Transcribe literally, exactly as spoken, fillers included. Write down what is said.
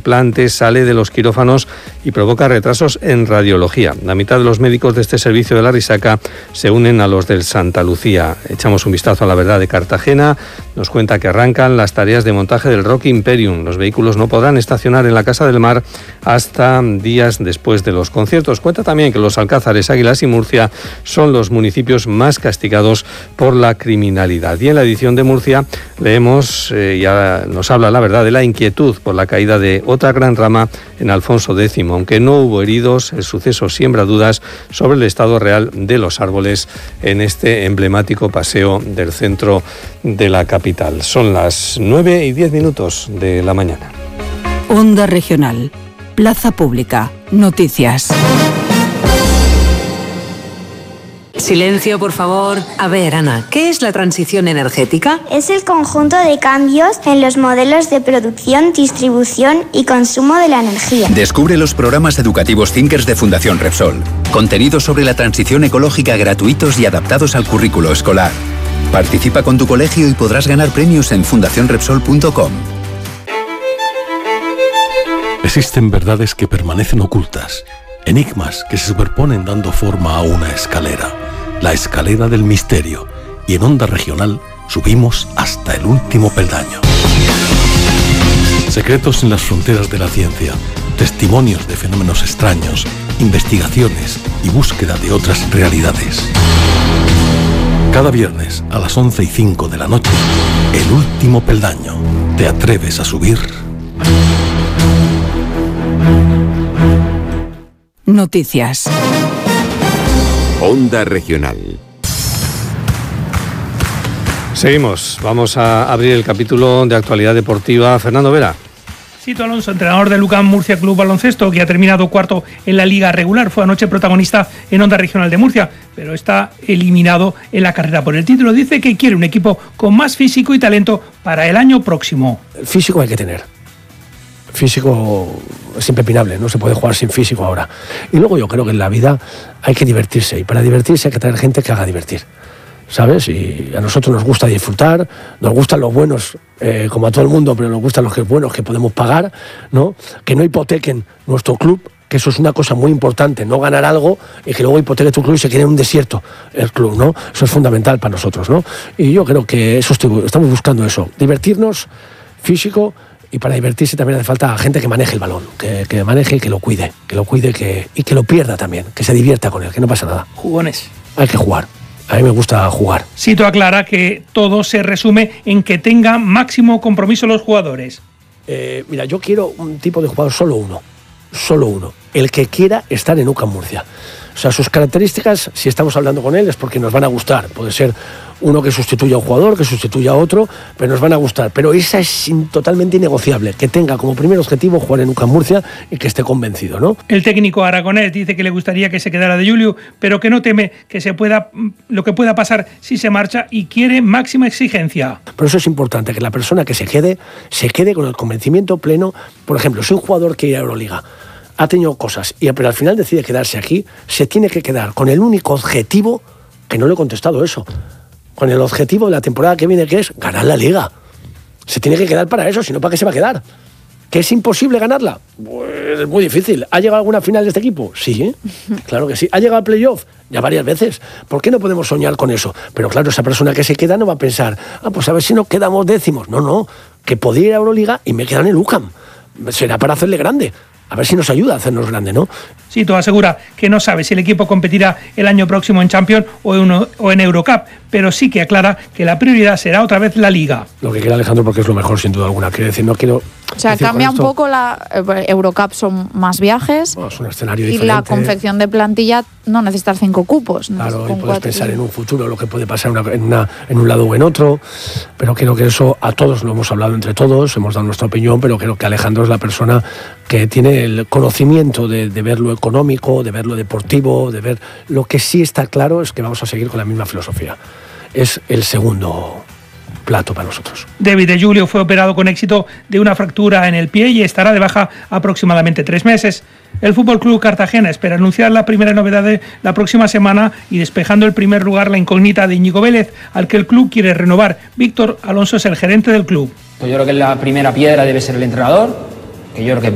implante sale de los quirófanos y provoca retrasos en radiología. La mitad de los médicos de este servicio de la Risaca se unen a los del Santa Lucía. Echamos un vistazo a La Verdad de Cartagena. Nos cuenta que arrancan las tareas de montaje del Rock Imperium. Los vehículos no podrán estacionar en la Casa del Mar hasta días después de los conciertos. Cuenta también que los Alcázares, Águilas y Murcia son los municipios más castigados por la criminalidad. Y en la edición de Murcia leemos, eh, ya nos habla La Verdad de la inquietud por la caída de otra gran rama en Alfonso X. Aunque no hubo heridos, el suceso siembra dudas sobre el estado real de los árboles en este emblemático paseo del centro de la capital. Son las nueve y diez minutos de la mañana. Onda Regional, Plaza Pública, Noticias. Silencio, por favor. A ver, Ana, ¿qué es la transición energética? Es el conjunto de cambios en los modelos de producción, distribución y consumo de la energía. Descubre los programas educativos Thinkers de Fundación Repsol. Contenidos sobre la transición ecológica gratuitos y adaptados al currículo escolar. Participa con tu colegio y podrás ganar premios en fundación repsol punto com. Existen verdades que permanecen ocultas, enigmas que se superponen dando forma a una escalera, la escalera del misterio, y en Onda Regional subimos hasta el último peldaño. Secretos en las fronteras de la ciencia, testimonios de fenómenos extraños, investigaciones y búsqueda de otras realidades. Cada viernes a las once y cinco de la noche, el último peldaño. ¿Te atreves a subir? Noticias. Onda Regional. Seguimos, vamos a abrir el capítulo de actualidad deportiva. Fernando Vera. Sito Alonso, entrenador de Lucán Murcia Club Baloncesto, que ha terminado cuarto en la liga regular, fue anoche protagonista en Onda Regional de Murcia, pero está eliminado en la carrera por el título. Dice que quiere un equipo con más físico y talento para el año próximo. El físico hay que tener. Físico es impepinable, no se puede jugar sin físico ahora. Y luego yo creo que en la vida hay que divertirse, y para divertirse hay que traer gente que haga divertir, ¿sabes? Y a nosotros nos gusta disfrutar, nos gustan los buenos, eh, como a todo el mundo, pero nos gustan los que buenos que podemos pagar, ¿no? Que no hipotequen nuestro club, que eso es una cosa muy importante, no ganar algo y que luego hipoteque tu club y se quede en un desierto el club, ¿no? Eso es fundamental para nosotros, ¿no? Y yo creo que eso estoy, estamos buscando eso, divertirnos, físico. Y para divertirse también hace falta gente que maneje el balón, que, que maneje y que lo cuide, que lo cuide que, y que lo pierda también, que se divierta con él, que no pasa nada. Jugones. Hay que jugar. A mí me gusta jugar. Sito aclara que todo se resume en que tengan máximo compromiso los jugadores. Eh, mira, yo quiero un tipo de jugador, solo uno, solo uno, el que quiera estar en UCAM Murcia. O sea, sus características, si estamos hablando con él, es porque nos van a gustar. Puede ser uno que sustituya a un jugador, que sustituya a otro, pero nos van a gustar. Pero esa es totalmente innegociable, que tenga como primer objetivo jugar en UCAM Murcia y que esté convencido, ¿no? El técnico aragonés dice que le gustaría que se quedara de Julio, pero que no teme que se pueda, lo que pueda pasar si se marcha, y quiere máxima exigencia. Por eso es importante que la persona que se quede, se quede con el convencimiento pleno. Por ejemplo, si un jugador quiere ir a Euroliga, ha tenido cosas, y pero al final decide quedarse aquí, se tiene que quedar con el único objetivo, que no le he contestado eso, con el objetivo de la temporada que viene, que es ganar la Liga. Se tiene que quedar para eso, si no, ¿para qué se va a quedar? ¿Que es imposible ganarla? Pues es muy difícil. ¿Ha llegado a alguna final de este equipo? Sí, ¿eh? Claro que sí. ¿Ha llegado al playoff? Ya varias veces. ¿Por qué no podemos soñar con eso? Pero claro, esa persona que se queda no va a pensar, ah, pues a ver si nos quedamos décimos. No, no, que podría ir a Euroliga y me quedan en UCAM. Será para hacerle grande. A ver si nos ayuda a hacernos grande, ¿no? Sito asegura que no sabe si el equipo competirá el año próximo en Champions o en, o en Eurocup, pero sí que aclara que la prioridad será otra vez la Liga. Lo que quiere Alejandro, porque es lo mejor, sin duda alguna. Quiero decir, no quiero... O sea, cambia un poco la... Eurocup son más viajes. No, es un escenario y diferente. La confección de plantilla no necesitar cinco cupos. Claro, y puedes cuatro, pensar sí. en un futuro, lo que puede pasar una, en, una, en un lado o en otro, pero creo que eso a todos lo hemos hablado entre todos, hemos dado nuestra opinión, pero creo que Alejandro es la persona que tiene el conocimiento de, de ver lo económico, de ver lo deportivo, de ver... Lo que sí está claro es que vamos a seguir con la misma filosofía. Es el segundo plato para nosotros. David de Julio fue operado con éxito de una fractura en el pie y estará de baja aproximadamente tres meses. El Fútbol Club Cartagena espera anunciar la primera novedad de la próxima semana y despejando el primer lugar la incógnita de Íñigo Vélez, al que el club quiere renovar. Víctor Alonso es el gerente del club. Pues yo creo que la primera piedra debe ser el entrenador, que yo creo que